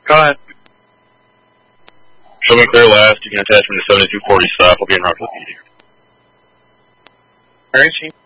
Go ahead. Show me clear last. You can attach me to 7240 stop. I'll be en route to the PD. Alright, Chief.